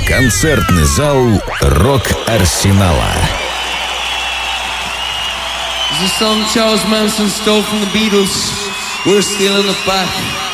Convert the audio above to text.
Концертный зал «Рок-Арсенала». It's a song Charles Manson stole from the Beatles. We're still in the back.